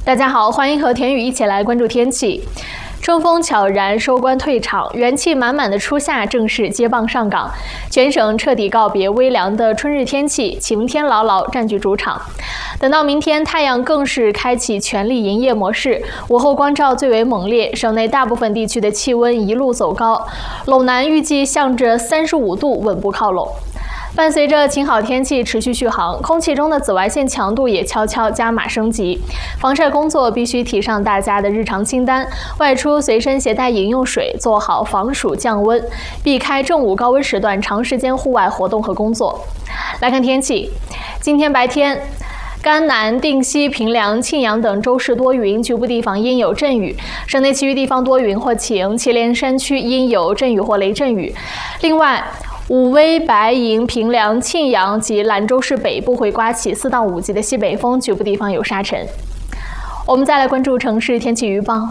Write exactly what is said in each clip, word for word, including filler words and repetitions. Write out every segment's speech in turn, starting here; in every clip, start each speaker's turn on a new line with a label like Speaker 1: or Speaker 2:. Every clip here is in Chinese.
Speaker 1: 大家好，欢迎和田宇一起来关注天气。春风悄然收官退场，元气满满的初夏正式接棒上岗，全省彻底告别微凉的春日天气，晴天牢牢占据主场。等到明天，太阳更是开启全力营业模式，午后光照最为猛烈，省内大部分地区的气温一路走高，陇南预计向着三十五度稳步靠拢。伴随着晴好天气持续续航，空气中的紫外线强度也悄悄加码升级，防晒工作必须提上大家的日常清单。外出随身携带饮用水，做好防暑降温，避开正午高温时段长时间户外活动和工作。来看天气，今天白天，甘南、定西、平凉、庆阳等州市多云，局部地方阴有阵雨；省内其余地方多云或晴，祁连山区阴有阵雨或雷阵雨。另外，武威、白银、平凉、庆阳及兰州市北部会刮起四到五级的西北风，局部地方有沙尘。我们再来关注城市天气预报。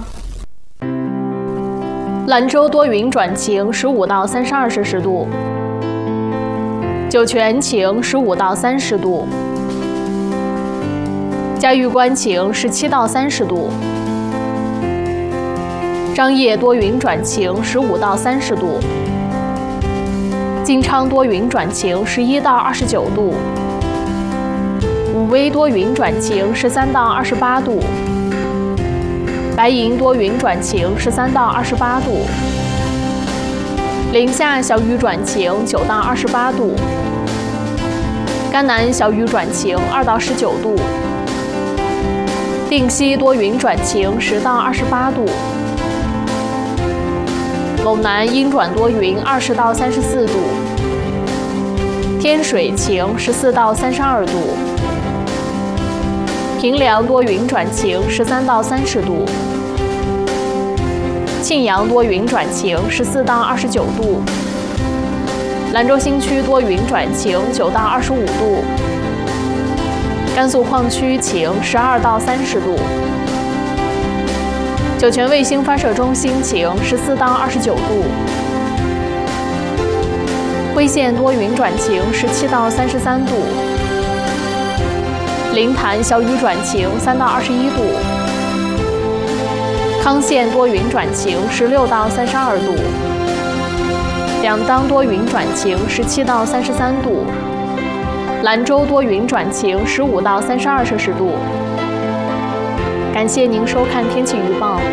Speaker 1: 兰州多云转晴，十五到三十二摄氏度；酒泉晴，十五到三十度；嘉峪关晴，十七到三十度；张掖多云转晴，十五到三十度；金昌多云转晴，十一到二十九度；武威多云转晴，十三到二十八度；白银多云转晴，十三到二十八度；临夏小雨转晴，九到二十八度；甘南小雨转晴，二到十九度；定西多云转晴，十到二十八度；陇南阴转多云，二十到三十四度；天水晴，十四到三十二度；平凉多云转晴，十三到三十度；庆阳多云转晴，十四到二十九度；兰州新区多云转晴，九到二十五度；甘肃矿区晴，十二到三十度；酒泉卫星发射中心晴，十四到二十九度；辉县多云转晴，十七到三十三度；临潭小雨转晴，三到二十一度；康县多云转晴，十六到三十二度；两当多云转晴，十七到三十三度；兰州多云转晴，十五到三十二摄氏度。感谢您收看天气预报。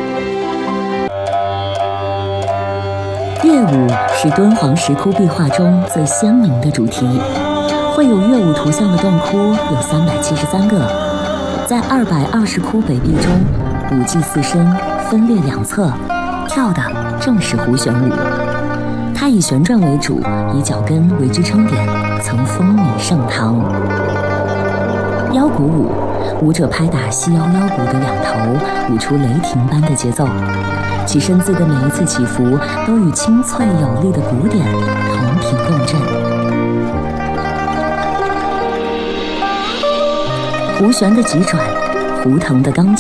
Speaker 2: 乐舞是敦煌石窟壁画中最鲜明的主题，绘有乐舞图像的洞窟有三百七十三个，在二百二十窟北壁中，舞伎四身，分列两侧，跳的正是胡旋舞。它以旋转为主，以脚跟为支撑点，曾风靡盛唐。腰鼓舞，舞者拍打细腰腰鼓的两头，舞出雷霆般的节奏，其身姿的每一次起伏都与清脆有力的鼓点同频共振。胡旋的急转，胡腾的刚劲，